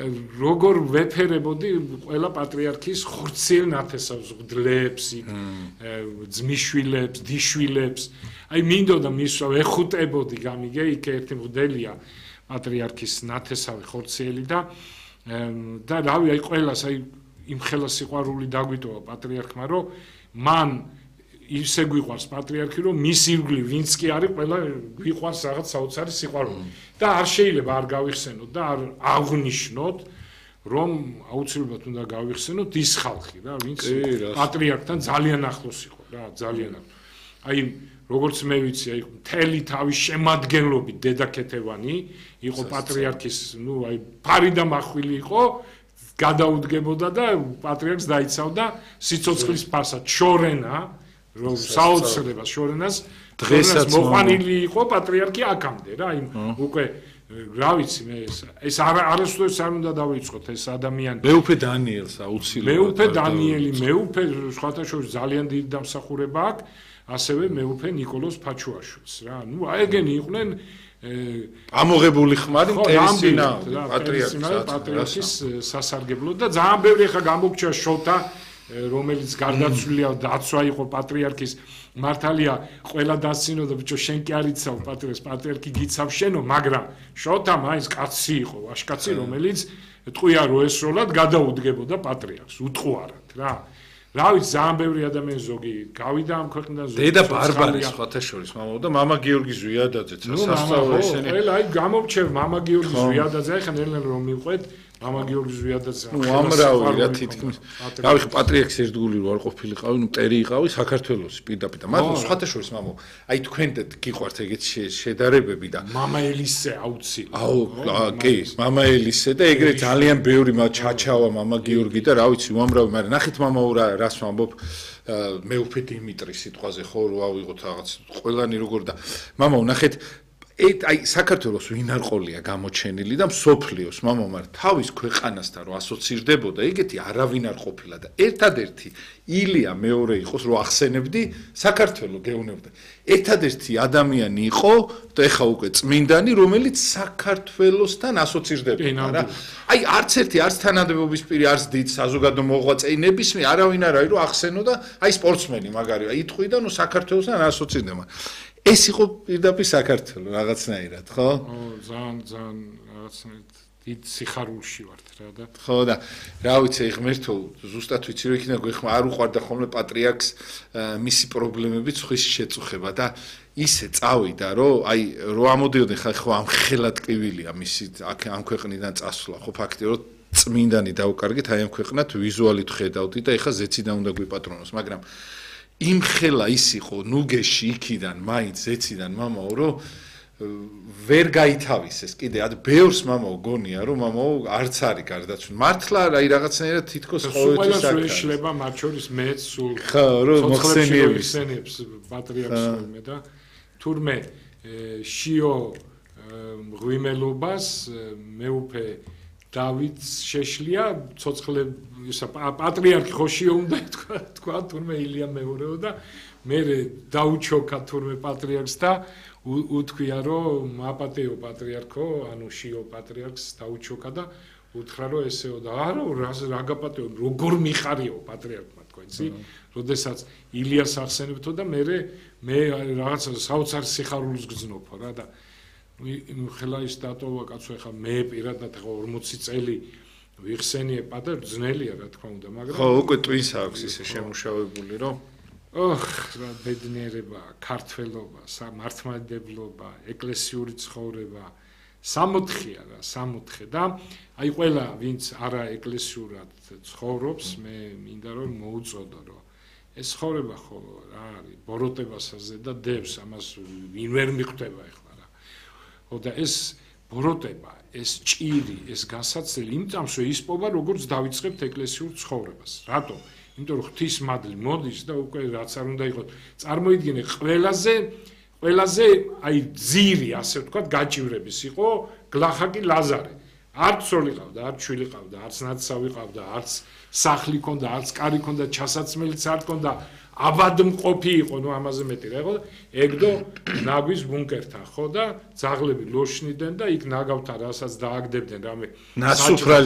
როგორ ვეფერებოდი ყველა პატრიარქის ხორციელ ნათესავს, გძლებს, ძმისშვილებს, დიშვილებს. აი მინდოდა მისვა ეხუტებოდი გამიგე, იქ ერთი მღვდელია პატრიარქის ნათესავი ხორციელი და რავი, აი ყველას აი იმ ხელა სიყვარული დაგვიტოვა პატრიარქმა, რომ მან ისე გვიყვარს პატრიარქი, რომ მის ირგვლივ ვინც კი არის, ყველა გვიყვარს რაღაც საოცარი სიყვარული. და არ შეიძლება არ გავიხსენოთ და არ აღვნიშნოთ, რომ აუცილებლად უნდა გავიხსენოთ ის ხალხი რა, ვინც პატრიარქთან ძალიან ახლოს იყო რა, ძალიან ახლოს. აი როგორც მე ვიცი, აი მთელი თავის შემადგენლობით დედაქეთევანი იყო პატრიარქის, აი ფარი და მახვილი იყო, გადაუდგებოდა და პატრიარქს დაიცავდა სიცოცხლის ფასად, შორენა, რომ საოცრებას შორენას დღესაც მოყვანილი იყო პატრიარქი აქამდე რა, იმ უკვე რა ვიცი მე ეს არასდროს არ უნდა დავიწყოთ ეს ადამიანი. მეუფე დანიელს აუცილებლად. მეუფე დანიელი, მეუფე სხვათა შორის ძალიან დიდი დამსახურება აქვს, ასევე მეუფე ნიკოლოზ ფაჩუაშვილს რა. ნუ აი ეგენი იყვნენ ამოღებული ხმარი მტერისინა პატრიარქის სასარგებლოდ და ძალიან ბევრი ხა გამოგჩა შოთა რომელიც გარდაცვლილია დაცვა იყო პატრიარქის მართალია ყველა დასცინოდა ბიჭო შენ კი არ იცავ პატრიარქი გიცავ შენო მაგრამ შოთა მაინც კაცი იყო ვაშკაცი რომელიც ტყვია რო ესროლად გადაუდგებოდა პატრიარქს უტყუარად რა რავი ძალიან ბევრი ადამიანი ზოგი გავიდა ამ ქვეყნიდან ზოგი დედა ბარბარის სხვათა შორის მამაო და მამა გიორგი ზვიადაძეც სასწავლო ესენი ყველა აი გამომჩერ მამა გიორგი ზვიადაძე აი ხან ელენ რომ მიყვეთ მამა გიორგი ზვიადაძე ამრავი რა თითქმის რავი პატრიარქის ერთგული რო არ ყოფილიყავი ნუ მტერი იყავი საქართველოს პირდაპირ მაგრამ სხვათა შორის მამაო აი თქვენ გიყვართ ეგეთ შედარებები და მამა ელისე აუცილებლად აუ კი მამა ელისე და ეგრე ძალიან ბევრი ჩაჩავა მამა გიორგი და რა ვიცი უამრავი მაგრამ ნახეთ მამაო რას ვამბობ მეუფე დიმიტრი სიტყვაზე ხო რო ავიღოთ რაღაც ყველანი როგორ და მამაო ნახეთ აი საქართველოს ვინ არ ყოლია გამოჩენილი და მსოფლიოს მამამ თავის ქვეყანასთან რო ასოცირდებოდა ეგეთი არავინ არ ყოფილა და ერთადერთი ილია მეორე იყოს რო ახსენებდი საქართველოს გეუბნებოდა ერთადერთი ადამიანი იყო და ეხა უკვე წმინდანი რომელიც საქართველოსთან ასოცირდებოდა რა აი არც ერთი არც თანამდებობის პირი არც დიდ საზოგადო მოღვაწე ნებისმიერ არავინ არ არის რო ახსენო და აი სპორტსმენი მაგარია იტყვი და ნუ საქართველოსთან ასოცირდება ეს იყო პირდაპირ საქართველოს რაღაცნაირად, ხო? ძალიან რაღაცნაირად დიდ სიხარულში ვართ რა და. ხო და რა ვიცი, ღმერთო, ზუსტად ვიცი რომ იქნა გვეხმა არ უყვარდა ხოლმე პატრიარქს მისი პრობლემები ცხვის შეწუხება და ისე წავიდა რომ აი რო ამოდიოდნენ ხო ამ ხელად ტკივილია მისი ამ ქვეყნიდან წასვლა, ხო ფაქტია რომ წმინდანი დაუკარგეთ აი ამ ქვეყნად ვიზუალით ხედავდი და ეხა ზეციდან უნდა გვიპატრონოს, მაგრამ იმ ხელა ის იყო ნუგეში იქიდან მაინც ზეციდან მამაო რომ ვერ გაითავისეს კიდე ბევრს მამაო გონია რომ მამაო არც არის გარდაცვლილი მართლა აი რაღაცნაირად თითქოს ყოველთვის აქ შეიძლება მათ შორის მეც სულ ხო რომ მოხსენიებს პატრიარქს მე და თურმე შიო მღვიმელობას მეუფე დავით შეშლია ცოცხლე პატრიარქი ხოშიო უნდა თქვა თურმე ილია მეორეო და მე დაუჩოქა თურმე პატრიარქს და უთქვია რომ მაპატეო პატრიარქო ანუ შიო პატრიარქს დაუჩოქა და უთხრა რომ ესეო და არა რა გაპატეო როგორ მიხარიო პატრიარქმა თქვა იცი როდესაც ილიას ახსენებთო და მე რაღაც საოცარ სიხარულს გძნობო რა და ხელა ის დატოვა კაცო ეხა მე პირადად ეხა 40 წელი ვიხსენიე პატერ ძნელია რა თქმა უნდა მაგრამ ხო უკვე ტვინს აქვს ისე შემუშავებული რომ რა ბედნიერება ქართველობა მართლმადიდებლობა ეკლესიური ცხოვრება სამოთხეა რა სამოთხე და აი ყველა ვინც არა ეკლესიურად ცხოვრობს მე მინდა რომ მოუწოდო რომ ეს ცხოვრება ხო რა არის ბოროტებასაზე და დევს ამას ვინ ვერ მიხვდება ეხლა და ეს ბოროტება, ეს ჭირი, ეს გასაცდელი იმ წამს რომ ისპობა როგორც დავიწყებთ ეკლესიურ ცხოვრებას. რატო? იმიტომ რომ ღვთისმადლი მოდის და უკვე რაც არ უნდა იყოს. წარმოიდგინე ყველაზე აი ძირი, ასე ვთქვათ, გაჭირების იყო გლახაკი ლაზარე. არც ცოლი ყავდა, არც შვილი ყავდა, არც ნაცსავი ყავდა, არც სახლი ჰქონდა, არც კარი ჰქონდა, ჩასაცმელიც არ ჰქონდა. აბადმყოფი იყო, ნუ ამაზე მეტი რა იყო. ეგდო ნაგვის ბუნკერთან ხო და ძაღლები ლოშნიდნენ და იქ ნაგავთან რასაც დააგდებდნენ რამე ნასუფრალი